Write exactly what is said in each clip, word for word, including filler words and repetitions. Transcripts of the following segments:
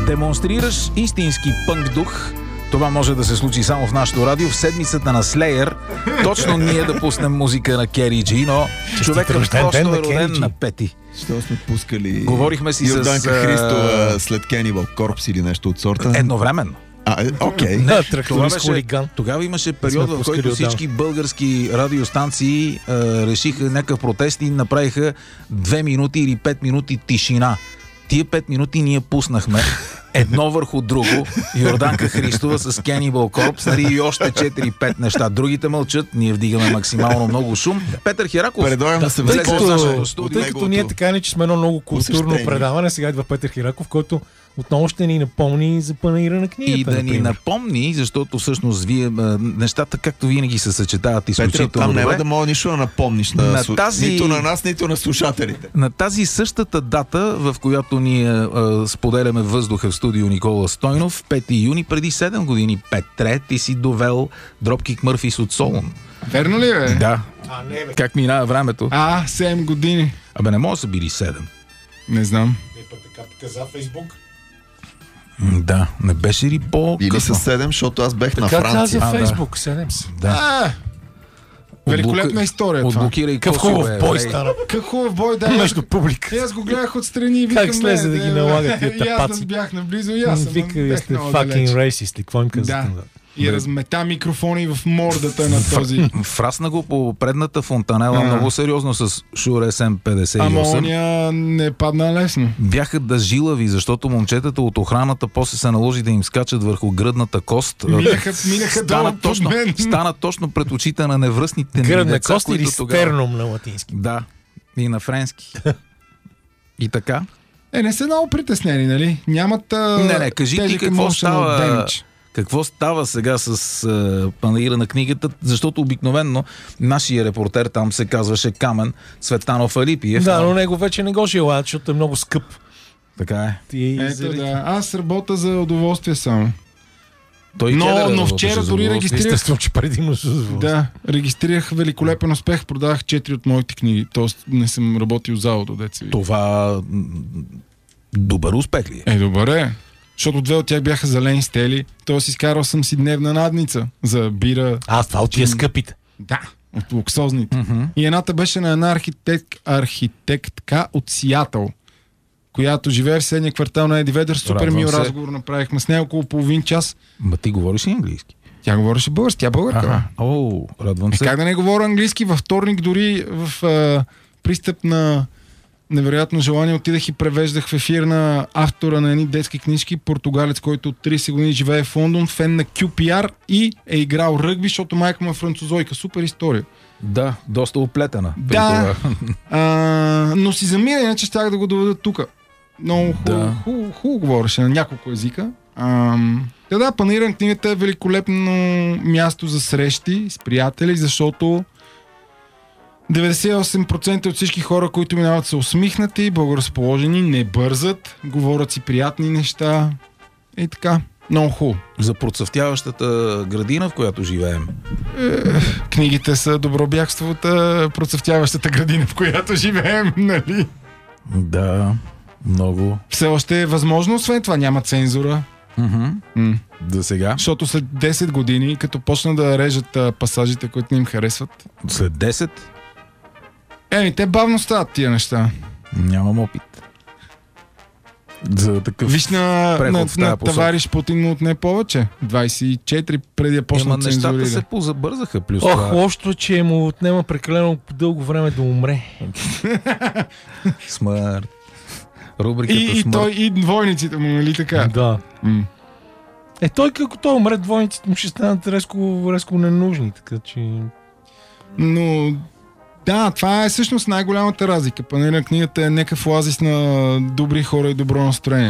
демонстрираш истински пънк дух, това може да се случи само в нашото радио в седмицата на Slayer. Точно ние да пуснем музика на Кери Джи, но човекът просто е роден на пети. Що сме пускали Говорихме си Йорданка с... Христова след Cannibal Corpse или нещо от сорта? Едновременно. А, окей. Да, Това тракторист беше, хулиган. тогава имаше период, в който всички български радиостанции а, решиха някакъв протест и направиха две минути или пет минути тишина. Тия пет минути ние пуснахме едно върху друго. Йорданка Христова с Cannibal Corpse, нали, и още четири-пет неща. Другите мълчат, ние вдигаме максимално много шум. Петър Хираков. Предлагам да се Тъй възползваме. като, тъй като ние така не, че сме едно много културно посещение. предаване, сега идва Петър Хираков, който отново ще ни напомни за панаира на книгата. И да ни например. напомни, защото всъщност вие а, нещата, както винаги се съчетават изключително Петър, там добре. няма да мога нищо да напомниш на, На на тази- нито на нас, нито на слушателите. На тази същата дата, в която ние а, споделяме въздуха в студио Никола Стойнов, пети юни преди седем години, Петре, ти си довел Dropkick Murphys от Солун. Верно ли, бе? Да. А, не, бе. Как минава времето? А, седем години. Абе, не може да са били седем. Не знам. Не, път така каза Фейсбук. М, Да, не беше ли по-късно? Или са седем, защото аз бех на Така Франция. каза А, да. Фейсбук, седем са. Да. А, великолепна история това. Отблокирай Какъв Косово, хубав бе, бой бе. стана. Как хубав бой, да. Между публика. И аз го гледах отстрани и викам... Как слезе не, да ги не, налагат тия И аз тапаци. да бях наблизо и аз съм. Вика, вие бех сте много fucking далеч. racist ли? Какво им казвате? Да. И размета микрофони в мордата на този... Фрасна го по предната фонтанела А. много сериозно с Shure Ес Ем петдесет и Ама осем. оня не падна лесно. Бяха да жилави, защото момчетата от охраната после се наложи да им скачат върху гръдната кост. Минаха, минаха долу Стана под точно, мен. стана точно пред очите на невръстните ми Гръдна деца, кост или които тогава... стерном на латински. Да, и на френски. И така. Е, не са много притеснени, нали? Нямат... а, Не, не, кажи ти Teleemotional какво става, damage. какво става сега с а, панаира на книгата, защото обикновенно нашия репортер там се казваше Камен Цветанов Алипиев. Да, но него вече не го желаят, защото е много скъп. Така е. Ти Ето заради- да. Аз работя за удоволствие само. Той Но- Келер но работеше вчера за дори удоволствие. регистрирах- Естествено, че предимно с удоволствие. Да, регистрирах великолепен успех, продавах четири от моите книги, т.е. не съм работил за до деца. Това м, добър успех ли е? Е, добре. Защото две от тях бяха зелени стели, т.е. изкарал съм си дневна надница за бира. А, това от тия скъпите. Да, от луксозните. И едната беше на една архитект, архитектка от Сиатъл, която живее в съседния квартал на Еди Ведър. Супер Радвам мил се. разговор направихме с нея около половин час. Ма ти говориш ли английски? Тя говореше български, тя българка. бе. Ага. О, радвам Е, се. как да не говоря английски? Във вторник дори в а, пристъп на невероятно желание отидах и превеждах в ефир на автора на едни детски книжки, португалец, който от трийсет години живее в Лондон, фен на Кю Пи Ар и е играл ръгби, защото майка му е французойка. Супер история. Да, доста оплетена. при Да. това. А, но си замира, иначе щях да го доведа тук. Много хубаво Да. хубаво, хубаво говореше на няколко езика. Ам, да, да, панира на книгата е великолепно място за срещи с приятели, защото деветдесет и осем процента от всички хора, които минават, са усмихнати, благоразположени, не бързат, говорят си приятни неща и така. Много хубаво. За процъфтяващата градина, в която живеем. Книгите са добро бягство от а, процъфтяващата градина, в която живеем, нали? Да, много. Все още е възможно, освен това няма цензура. Мгм. М. За сега. Защото след десет години, като почна да режат а, пасажите, които не им харесват, След десет еми, те бавно стават тия неща. нямам опит. За такъв... Виж на, преход на, в тая на посока. товариш Путин му отне повече. двайсет и четири преди да почна Ема да нещата цензурира. се позабързаха. Плюс Ох, това лошото е, че му отнема прекалено дълго време да умре. смърт. Рубриката И, и смърт. той, и двойниците му, нали така? Да. М. Е, той като той умре, двойниците му ще станат резко, резко ненужни, така че... Но да, това е всъщност най-голямата разлика. Панелът на книгата е някакъв оазис на добри хора и добро настроение.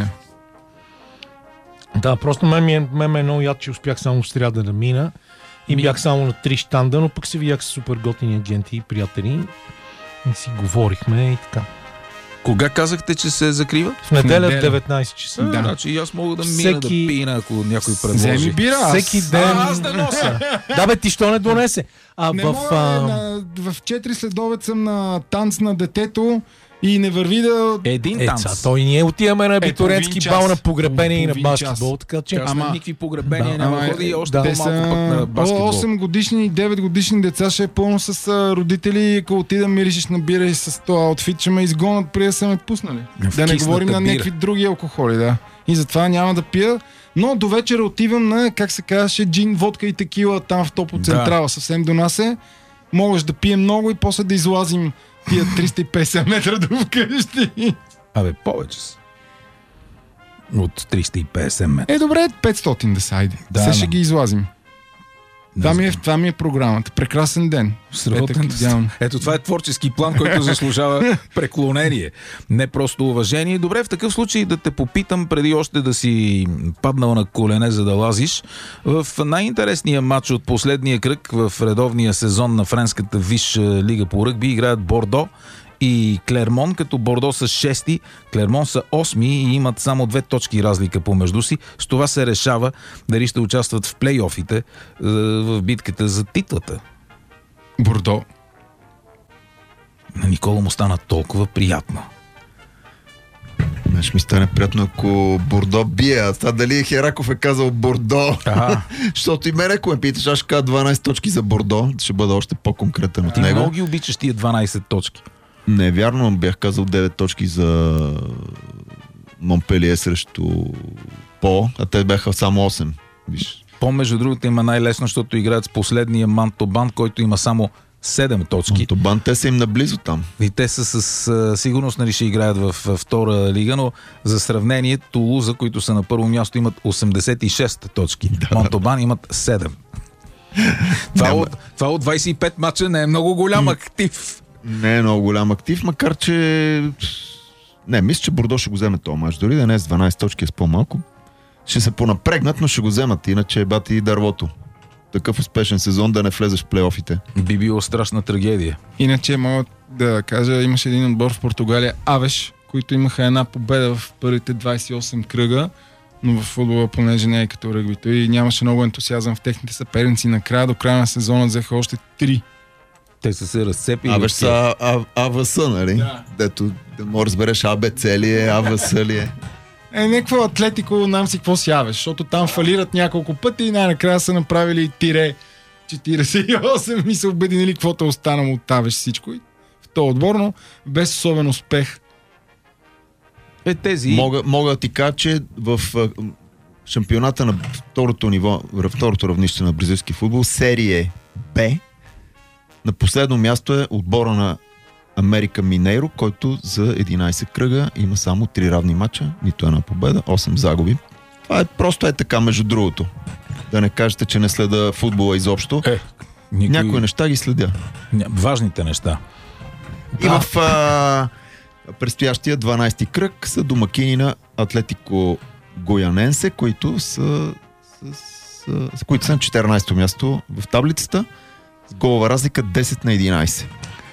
Да, просто мен ми е, мен ме е много яд, че успях само в сряда да мина и Ми- бях само на три щанда, но пък се видях с супер готини агенти и приятели и си говорихме и така. Кога казахте, че се закрива? В неделя неделя. в деветнайсет часа. Да. Значи и аз мога да мина Всеки- да пина, ако някой предложи. Вземи бира. Аз... Всеки ден... А, аз да нося. Да бе, ти що не донесе? А Не в... мога, а, на, в четири следобед съм на танц на детето и не върви да... Един Е, танц. ца, той ние отиваме на абитурентски половин бал на час. погребение и на Половин баскетбол, час. така че... Ама, Ама- никакви погребения Да, няма ама, ходи и още да. Те по-малко са пък на баскетбол. осем годишни и девет годишни деца ще е пълно с а, родители. Ако отида миришеш на бира и с този аутфит, ще ме изгонят преди да са ме пуснали. Да не кисната говорим на бира. някакви други алкохоли, да. И затова няма да пия. Но до вечера отивам на, как се казваше, джин, водка и текила там в Топо Централа. Да. Съвсем до нас е. Можеш да пием много и после да излазим тия триста и петдесет метра до вкъщи. Абе, повече са. От триста и петдесет метра. Е, добре, петстотин да са, айде. Да, Сега ще ама- ги излазим. Не Това ми, е, знам. това ми е програмата. Прекрасен ден. Сработен. Петък, идеално. Ето това е творчески план, който заслужава преклонение. Не просто уважение. Добре, в такъв случай да те попитам, преди още да си паднал на колене, за да лазиш. В най-интересния матч от последния кръг в редовния сезон на френската Висша лига по ръгби играят Бордо и Клермон, като Бордо са шести, Клермон са осми и имат само две точки разлика помежду си. С това се решава дали ще участват в плейофите е, в битката за титлата. Бордо. На Никола му стана толкова приятно. Мен ще ми стане приятно, ако Бордо бие. А това дали Хераков е казал Бордо? Ага. Защото и мен, ако ме питаш, аз ще кажа дванайсет точки за Бордо. Ще бъда още по-конкретен от Ти него. много ги обичаш тия дванайсет точки. Не е вярно, бях казал девет точки за Монпелие срещу По, а те бяха само осем. Виж. По, между другото, има най-лесно, защото играят с последния Мантобан, който има само седем точки. Монтобан, те са им наблизо там. И те са с а, сигурност, нали, ще играят в, в втора лига, но за сравнение Тулуза, които са на първо място, имат осемдесет и шест точки. Да. Монтобан имат седем. това, Няма. от, това от двайсет и пет мача не е много голям актив. Не е много голям актив, макар че... Не, мисля, че Бордо ще го вземе този мач. Дори да не е с дванайсет точки, е с по-малко. Ще се понапрегнат, но ще го вземат. Иначе е бати и дървото. Такъв успешен сезон да не влезеш в плейофите. Би било страшна трагедия. Иначе мога да кажа, имаше един отбор в Португалия, Авеш, които имаха една победа в първите двайсет и осем кръга, но в футбола, понеже не е като ръгбито и нямаше много ентусиазъм в техните съперници. Накрая до края на сезона взеха още три. Те са се разцепили. Абе, са А- АВС, нали? Да. Дето да може да разбереш АБЦ ли е, АВС ли е. Е, някакво Атлетико, нам си какво си Авеш, защото там фалират няколко пъти и най-накрая са направили тире четирийсет и осем и са обединили каквото е останало от Авеш всичко. И в този отбор, но без особен успех. Е, тези... Мога, мога да ти кажа, че в а, шампионата на второто ниво, в второто равнище на бразилски футбол, серия Б, на последно място е отбора на Америка Минейро, който за единайсет кръга има само три равни мача, нито една победа, осем загуби. Това е просто е така, между другото. Да не кажете, че не следа футбола изобщо. Е, никой... Някои неща ги следя. Ня... Важните неща. И в а, предстоящия дванайсети кръг са домакини на Атлетико Гояненсе, които са, с, с, с, които са на четиринайсето място в таблицата с голова разлика десет на единайсет.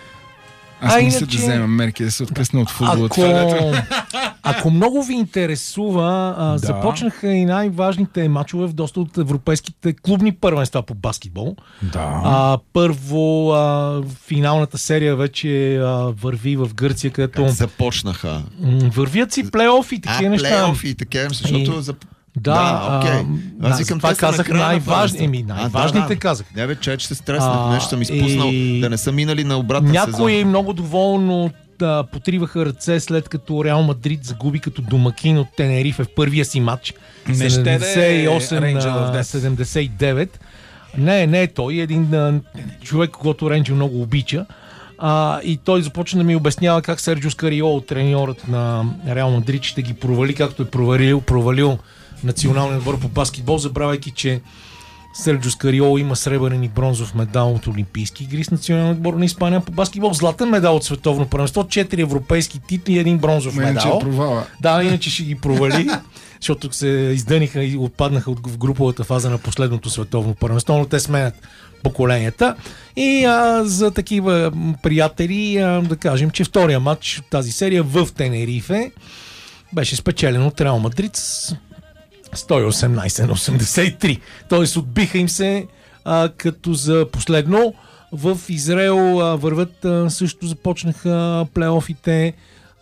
Аз А, не мисля иначе- да взема мерки да се откъсна от футбола. Ако, Това лято. ако много ви интересува, а, Да. започнаха и най-важните мачове в доста от европейските клубни първенства по баскетбол. Да. А, първо, а, финалната серия вече а, върви в Гърция, където Започнаха. м, вървят си плейофи и А, такива неща. плейофи и такива неща, защото... И- За... Да, Да, окей. а, Аз да, викам, това те са на казах края на най-важни. фазата. Еми, А, да, най-важните да. казах. Не бе, че, че се стреснах, А, нещо съм изпуснал, и- да не са минали на обратен сезон. Някои много доволно да, потриваха ръце, след като Реал Мадрид загуби като домакин от Тенерифе в първия си матч. Не ще да е седемдесет и осем Angel of на Death. седемдесет и девет. Не, не е той. Един а, човек, когото Ренджо много обича. А, и той започна да ми обяснява как Серджио Скариоло, треньорът на Реал Мадрид, ще ги провали, както е провалил, провалил националния отбор по баскетбол, забравяйки, че Серджио Скариоло има сребърен и бронзов медал от Олимпийски игри с националния отбор на Испания по баскетбол, златен медал от световно първенство, четири европейски титли и един бронзов Иначе медал. е провала. Да, иначе ще ги провали, защото се издъниха и отпаднаха от в груповата фаза на последното световно първенство, но те сменят поколенията. И а, за такива м, приятели, а, да кажем, че втория матч от тази серия в Тенерифе беше спечелен от Реал Мадрид с сто и осемнайсет на осемдесет и три. Тоест отбиха им се а, като за последно. В Израел а, върват, а, също започнаха плейофите.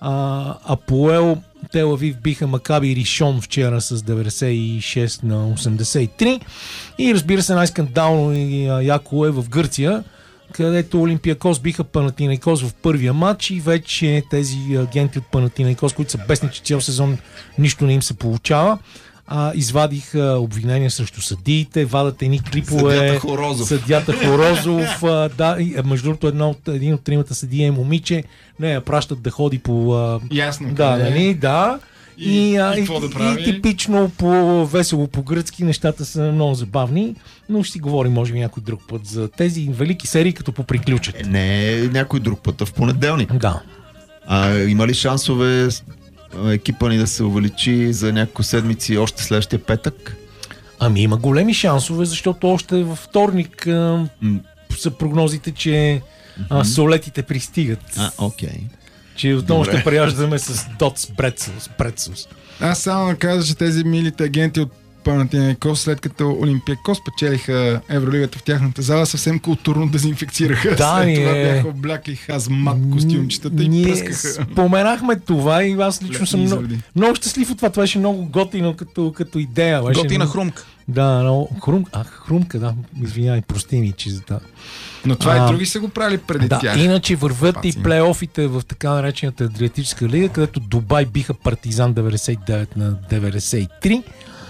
А, Апоел Тел Авив биха Макаби Ришон вчера с деветдесет и шест на осемдесет и три. И разбира се, най-скандално и яко е в Гърция, където Олимпиакос биха Панатинайкос в първия матч и вече тези агенти от Панатинайкос, които са бесни, че цял сезон нищо не им се получава, а, извадиха обвинения срещу съдиите, вадат едни клипове. Съдията Хорозов. Съдята Хорозов. а, да, и, между другото, едно от, един от тримата съдия е момиче. Не, я пращат да ходи по... А, Ясно. да, нали, да. И, И, а, и, и, какво да и, прави? и типично по весело по-гръцки нещата са много забавни, но ще си говорим може би някой друг път за тези велики серии, като поприключат. Е, не някой друг път, а в понеделник. Да. А, има ли шансове екипа ни да се увеличи за няколко седмици още следващия петък? Ами има големи шансове, защото още във вторник а, М. са прогнозите, че а, солетите пристигат. А, окей. Че отново Добре. ще преяждаме с Дотс Брецелс. Брецелс. Аз само да кажа, че тези милите агенти от Панатинайкос, след като Олимпиакос печелиха Евролигата в тяхната зала, съвсем културно дезинфекцираха. Да, след това ние- бяха облякли хазмат костюмчетата и Ние пръскаха. споменахме това и аз лично съм много, Изради. много щастлив от това. Това беше много готино като, като идея. Беше Готина много- хрумка. Да, много хрум... а, хрумка, да. Извинявай, прости ми, че за това. Но това А, и други са го правили преди Да, тях. иначе върват Паци. и плейофите в така наречената Адриатическа лига, където Дубай биха Партизан деветдесет и девет на деветдесет и три.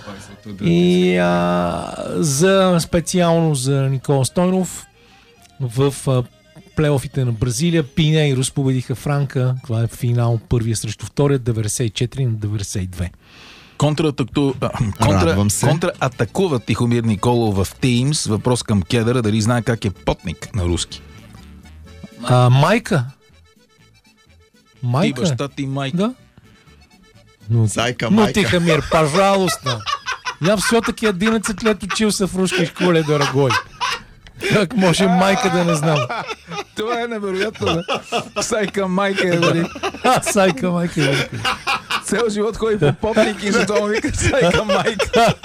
И а, за, специално за Никола Стойнов в а, плейофите на Бразилия Пинейрос победиха Франка. Това е финал първия срещу втория, деветдесет и четири на деветдесет и две. Контратакту... а, Контра... Радвам се. Контратакува Тихомир Николов в Teams. Въпрос към Кедъра, дали знае как е потник на руски. А, майка. Ти Майка. баща ти майка. Да. Ну, Зайка, ну майка. Тихомир, пожалуйста. Я все-таки одиннадцать лет учился в русской школе, дорогой. Как може майка да не знам? Това е невероятно, да. Сайка майка е, дали. А, сайка майка. е велика. Цел живот ходи по потник и затова му вика сайка майка.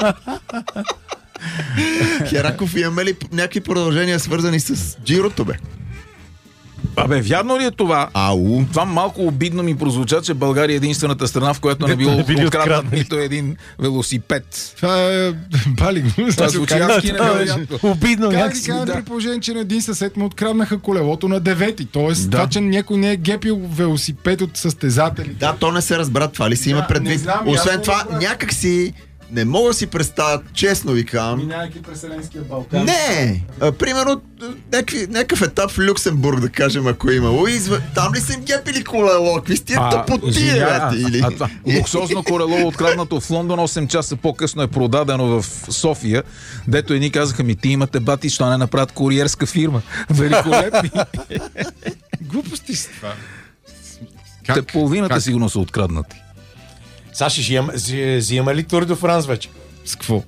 Хераков, имаме ли някакви продължения свързани с Джирото, бе? Абе, вярно ли е това? Ау. Това малко обидно ми прозвуча, че България е единствената страна, в която не било не били откраднат откраднали. нито един велосипед. Това е бали го. Това звучи адски невероятно. Обидно Как да някакси. кажем, да. при положение, че на един съсед му откраднаха колелото на девети. Тоест, Да. това, че някой не е гепил велосипед от състезатели. Да, то не се разбра, това ли си има Да, предвид? не знам, Освен ясно това, разбрах. някак си не мога да си представя, честно ви казвам. Минавайки през Селенския Балкан. Не! А, примерно, някакви, някакъв етап в Люксембург, да кажем, ако е имало. Изв... Там ли са им гепили колело? Какви сте тъпоти, извиня, бе, или? а, а, това, луксозно колело, откраднато в Лондон, осем часа по-късно е продадено в София, дето едни казаха ми, ти имате бати, що не направят куриерска фирма. Великолепни. Глупости с това. Те половината Как? сигурно са откраднати. Саши, взимаме, взимаме ли Тур де Франс вече? С какво?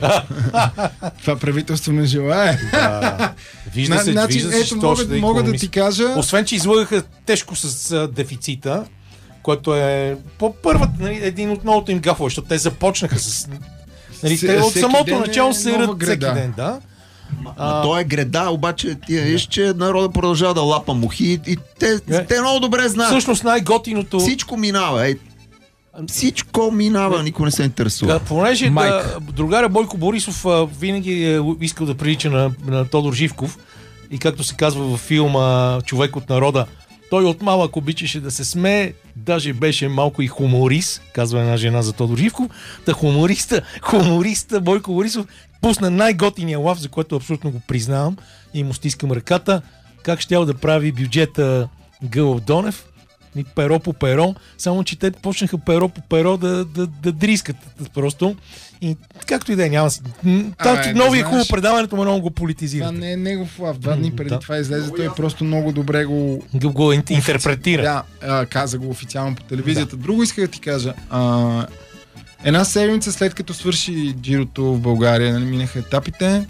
Това правителство не желае. Вижда се, Значи, вижда се, ето, че мога, ще мога да икономист. ти кажа... Освен, че излъгаха тежко с а, дефицита, което е по първата, нали, един от многото им гафове, защото те започнаха с... Нали, Се- те от всеки самото ден е начало се нова рад всеки греда. ден, да. А, то е греда, обаче ти виж, че народа продължава да лапа мухи и те, Е. те много добре знаят. Всъщност най-готиното... Всичко минава. Е, всичко минава, никой не се интересува. Да, понеже да, Майка. другаря Бойко Борисов а, винаги е искал да прилича на, на Тодор Живков и както се казва във филма Човек от народа, той от малък обичаше да се смее, даже беше малко и хуморист, казва една жена за Тодор Живков. Та хумориста, хумориста Бойко Борисов пусна най-готиния лав, за което абсолютно го признавам и му стискам ръката, как щял да прави бюджета Гълъб Донев. И перо по перо, само че те почнаха перо по перо да, да, да дрискат просто. И както и да е, няма си. Там Абе, новия да хубаво знаеш- предаването, но много го Това политизира. не е негов лав. Два дни преди Да. това излезе, той просто много добре го... Го, го ин- интерпретира. Да, а, каза го официално по телевизията. Друго исках да ти кажа. А, една седмица след като свърши джирото в България, нали, минаха етапите,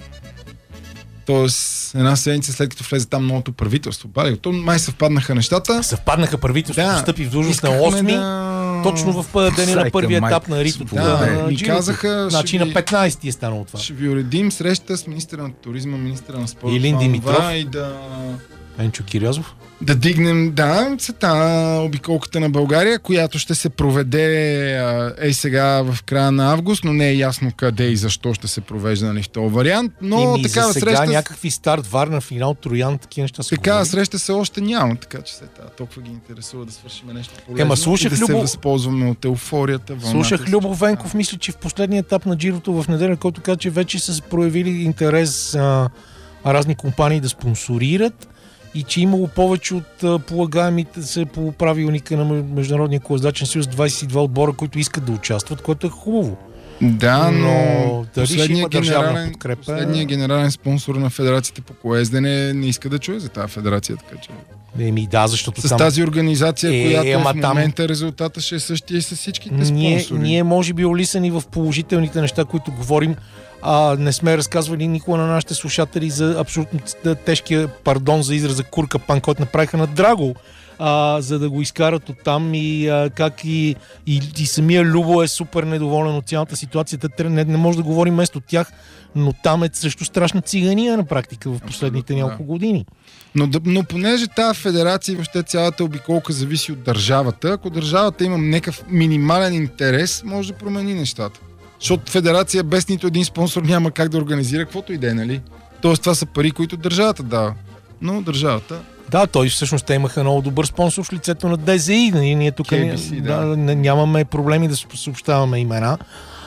тоест една седмица след като влезе там новото правителство, бали, то май съвпаднаха нещата. Съвпаднаха правителството, да, стъпи в длъжност на искахме осми, да... точно в а, деня на Сайка първия майка, етап на ритото. Да, на ми джирото. казаха, Значи ще на ви- петнайсети е станало това. Ще ви уредим среща с министъра на туризма, министъра на спорта. Илин това, Димитров. това, И да... Енчо Кирязов. да дигнем, да, тази обиколката на България, която ще се проведе ей сега в края на август, но не е ясно къде и защо ще се провежда, нали, в този вариант. Но Ими, такава за сега среща... някакви старт, Варна, финал, Троян, такива неща са. Такава среща се още няма, така че се толкова ги интересува да свършим нещо полезно. Ема, слушах, и да Любо... се възползваме от еуфорията. Слушах Любо Венков, мисля, че в последния етап на Джирото в неделя, който каза, че вече са проявили интерес а, разни компании да спонсорират и че имало повече от а, полагаемите се по правилника на Международния колездачен съюз двайсет и два отбора, които искат да участват, което е хубаво. Да, но последният генерален, последният генерален спонсор на Федерацията по колездене не иска да чуе за тази федерация, така че... Еми да, защото с там... тази организация, е, която ама в момента там... резултата ще е същия и с всичките ние, спонсори. Ние може би олисани в положителните неща, които говорим, а не сме разказвали никога на нашите слушатели за абсолютно тежкия, пардон за израза, куркапан, който направиха на Драго, а, за да го изкарат оттам и а, как и, и, и самия Любо е супер недоволен от цялата ситуация. Не, не може да говорим вместо тях, но там е също страшна цигания на практика в последните няколко да. години. Но, но понеже тази федерация и въобще цялата обиколка зависи от държавата, ако държавата има някакъв минимален интерес, може да промени нещата. Защото федерация без нито един спонсор няма как да организира каквото и да е, нали? Тоест това са пари, които държавата дава. Но държавата... Да, той всъщност те имаха много добър спонсор в лицето на ДЗИ. Ние, ние тук Кей Би Си, да. Да, нямаме проблеми да съобщаваме имена.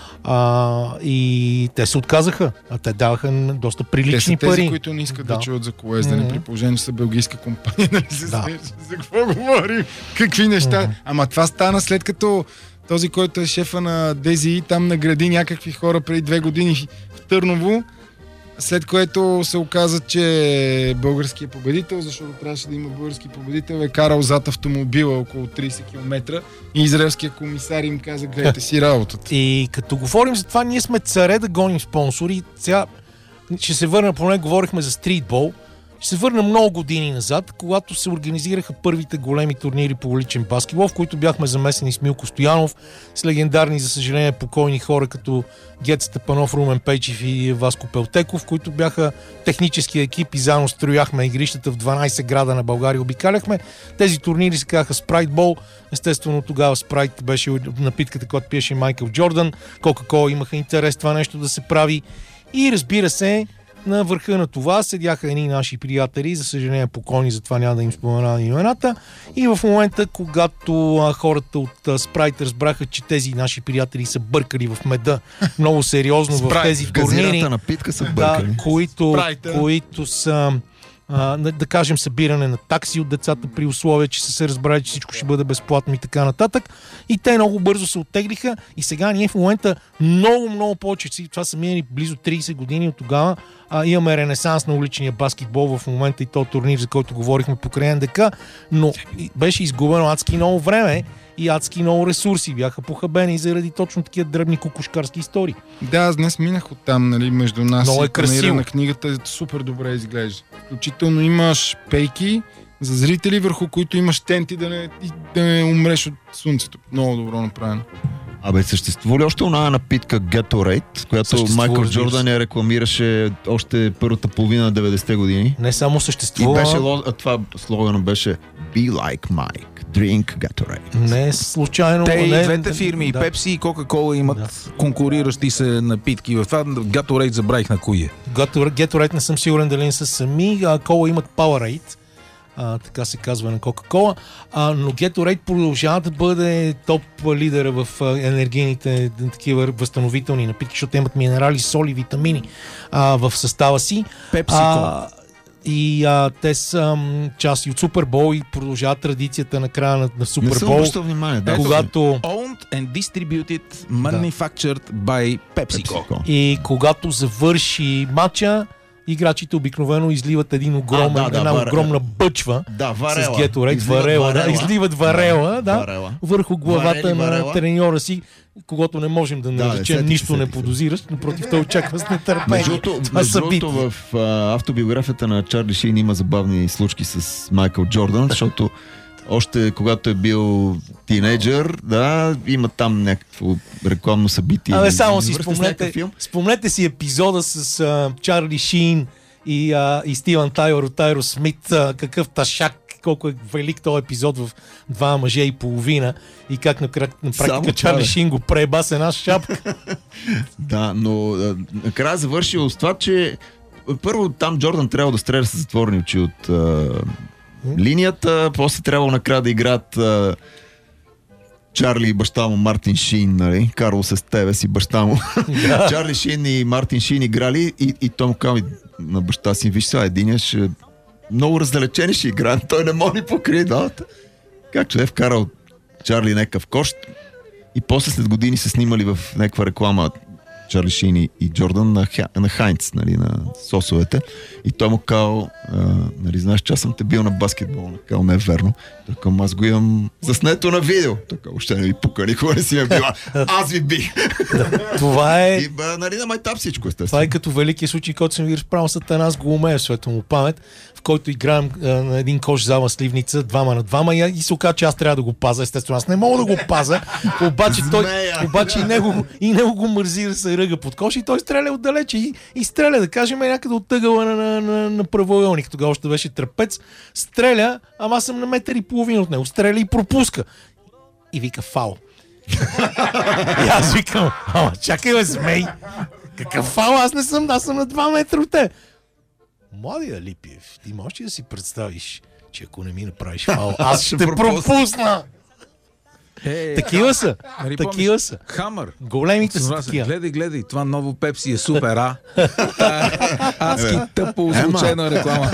А, и те се отказаха, а те даваха доста прилични пари. Те са тези, пари. които не искат да. да чуят за колездене, mm-hmm. при положение, че са белгийска компания, нали се да. смееш, за какво говорим, какви неща. Mm-hmm. Ама това стана след като този, който е шефа на ДЗИ, там награди някакви хора преди две години в Търново, след което се оказа, че българският победител, защото трябваше да има български победител, е карал зад автомобила около трийсет километра и израелският комисар им каза, гледайте си работата. И като говорим за това, ние сме царе да гоним спонсори. Сега ще се върна, поне говорихме за стритбол, ще се върна много години назад, когато се организираха първите големи турнири по уличен баскетбол, в които бяхме замесени с Милко Стоянов, с легендарни, за съжаление, покойни хора като Гет Степанов, Румен Пейчев и Васко Пелтеков, които бяха технически екип и заедно строяхме игрищата в дванайсет града на България, обикаляхме. Тези турнири се казаха Спрайтбол. Естествено, тогава Спрайт беше напитката, която пиеше Майкъл Джордан. Кока-кола имаха интерес това нещо да се прави. И разбира се, на върха на това седяха едни наши приятели, за съжаление покойни, затова няма да им споменавам имената. И в момента, когато а, хората от а, Спрайт разбраха, че тези наши приятели са бъркали в меда много сериозно в тези в турнири, напитка са да, които, Спрайта. които са а, да, да кажем събиране на такси от децата при условие, че са се разбрали, че всичко ще бъде безплатно и така нататък. И те много бързо се оттеглиха и сега ние в момента много, много повече, това са минали близо трийсет години от тогава, а, имаме ренесанс на уличния баскетбол в момента и то турнир, за който говорихме покрай НДК, но беше изгубено адски много време и адски много ресурси бяха похабени заради точно такива дребни кукушкарски истории. Да, аз днес минах оттам, нали, между нас много и е красиво. на книгата, супер добре изглежда. Включително имаш пейки за зрители, върху които имаш тенти да не, да не умреш от слънцето. Много добро направено. Абе, съществува ли още оная напитка Gatorade, която Майкъл Джордан я рекламираше още първата половина на деветдесетте години? Не само съществува... И беше, това слогана беше Be like Mike, drink Gatorade. Не е случайно... Те не, и двете фирми, и да. Pepsi и Coca-Cola имат да. конкуриращи се напитки. В това Gatorade забравих на кои е. Gatorade не съм сигурен дали не са сами, а Cola имат Powerade. А, така се казва на Coca-Cola, а, но Gatorade продължава да бъде топ лидера в а, енергийните такива възстановителни напитки, защото имат минерали, соли, витамини а, в състава си. PepsiCo. И а, те са м, част и от Супербол и продължават традицията на края на, на Супербол. Не съм обръщал внимание. Да, когато... Owned and distributed, manufactured by PepsiCo. PepsiCo. И когато завърши матча, играчите обикновено изливат един огромен, а, да, да, една вар... огромна бъчва да, варела. с Gatorade, варела, варела. Да, изливат варела, да, варела. върху главата Варели, на варела. треньора си, когато не можем да наречем да, нищо сетих, не сетих. подозираш, напротив, той очаква с нетърпение. Между другото, в а, автобиографията на Чарли Шин има забавни случки с Майкъл Джордан, защото още когато е бил тинейджър, да, има там някакво рекламно събитие. Абе, само си спомнете, спомнете си епизода с а, Чарли Шин и, а, и Стивън Тайлър от Тайро Смит, а, какъв ташак колко е велик този епизод в Два мъже и половина и как на, на практика Чарли Шин го преба с една шапка. Да, но а, накрая завършил с това, че първо там Джордан трябва да стреля с затворени очи от а, линията, после трябвало накрая да играят а, Чарли и баща му Мартин Шин, нали? Карло с тебе си баща му. Да. Чарли Шин и Мартин Шин играли и, и той му казва на баща си, виж сега, единия ще много раздалечени ще играят, той не може ни покрие далата. Как че е вкарал Чарли някакъв кощ и после след години се снимали в някаква реклама Чарли Шин и, и Джордан на, на Хайнц, нали, на сосовете. И той му казал, нали, знаеш, че аз съм те бил на баскетбол. Казал, не е верно. Той казал, аз го имам заснето на видео. Той казал, още не ви пука, никога не си ме била. Аз ви бих. Това е... И, ба, нали, на майтап всичко, естествено. Това е като великия случай, който съм ви разправил с Атанас Голумев, светло му памет, в който играем а, на един кош зала сливница, двама на двама, и, и се оказа, че аз трябва да го паза. Естествено, аз не мога да го паза, обаче той, обаче и него, и него го мързи да се ръга под кош и той стреля отдалече и, и стреля, да кажем, някъде от тъгъла на, на, на, на правоъгълник. Тогава още беше трапец. Стреля, ама аз съм на метър и половина от него. Стреля и пропуска. И вика фаул. И аз викам, ама чакай бе, змей. Какъв фаул? Аз не съм, аз съм на два метра от те. Младия Липиев, ти можеш ли да си представиш, че ако не ми направиш фаул, аз ще пропусна. Hey, такива са. Нали, такива са. Хамър. Големите са такива. Гледай, гледай, това ново Пепси е супер, а? Адски тъпо озвучена реклама.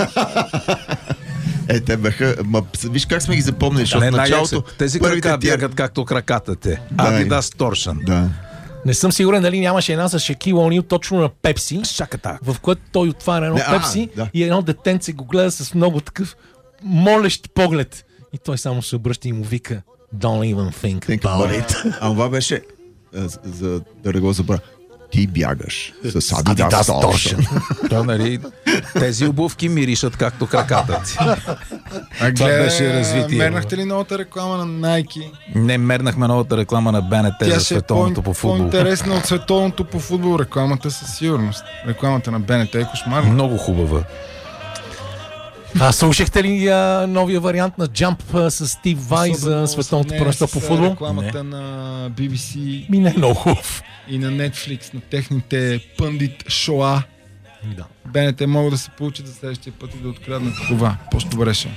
Е, те бяха... Ма, виж как сме ги запомнили, защото в началото... Тези крака бягат както краката те. Адидас Торшън. Да. Не съм сигурен дали нямаше една с Шакил Онил точно на Пепси, Шаката, в което той отваря едно не, Пепси а, да. и едно детенце го гледа с много такъв молещ поглед. И той само се обръща и му вика Don't even think, think about it. it. А това беше, за, за да не го забравя, ти бягаш с Adidas Торшън. То, нали, тези обувки миришат както краката ти. А това беше развитие. Мернахте ли новата реклама на Nike? Не мернахме новата реклама на БНТ за световното по футбол. По-интересна от световното по футбол рекламата със сигурност. Рекламата на БНТ е кошмарна. Много хубава. А слушахте ли а, новия вариант на Jump а, с Стив Вай за световното първенство по футбол? Рекламата не. на Би Би Си Ми не е много хубав. И на Netflix, на техните пъндит шоа. Да. БНТ могат да се получат за следващия път и да откраднат това. По-добре ще.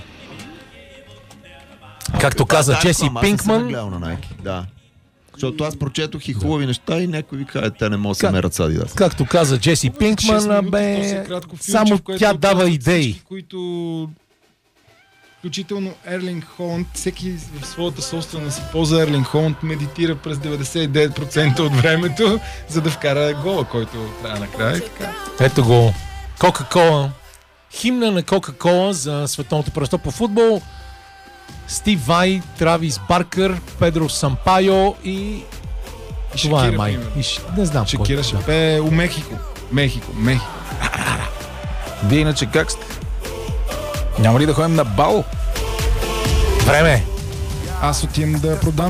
Както каза Джеси Пинкман. Да. Защото аз прочетох и хубави да. неща и някой ви казва, те не могат да се мерят с Адидас. Както каза Джеси Пинкман, бе, само тя дава идеи. Които включително Ерлинг Холанд, всеки в своята собствена си поза Ерлинг Холанд медитира през деветдесет и девет процента от времето, за да вкара гола, който трябва накрая и така. Ето го. Кока-кола. Химна на Кока-кола за световното първенство по футбол. Стив Вай, Травис Баркър, Педро Сампайо и... и това Шакира, е май. И ш... Не знам. Шакира ще пее у Мехико. Мехико, Мехико. Вие иначе как сте? Няма ли да ходим на бал? Време! Аз отивам да продам